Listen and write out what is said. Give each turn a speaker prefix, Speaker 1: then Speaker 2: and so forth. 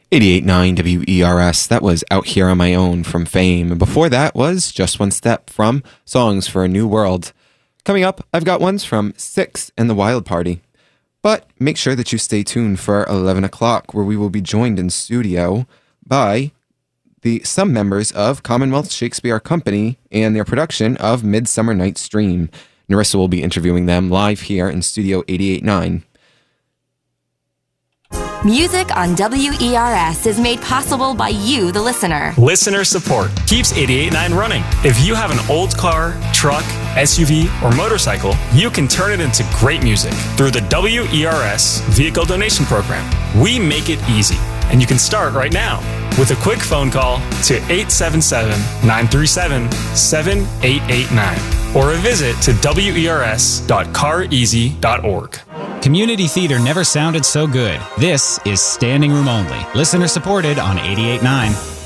Speaker 1: 88.9 WERS. That was Out Here on My Own from Fame. And before that was Just One Step from Songs for a New World. Coming up, I've got ones from Six and the Wild Party. But make sure that you stay tuned for 11 o'clock, where we will be joined in studio by some members of Commonwealth Shakespeare Company and their production of Midsummer Night's Dream. Narissa will be interviewing them live here in Studio 88.9.
Speaker 2: Music on WERS is made possible by you, the listener.
Speaker 3: Listener support keeps 88.9 running. If you have an old car, truck, SUV, or motorcycle, you can turn it into great music through the WERS Vehicle Donation Program. We make it easy, and you can start right now with a quick phone call to 877-937-7889 or a visit to wers.careasy.org.
Speaker 4: Community theater never sounded so good. This is Standing Room Only, listener supported on 88.9.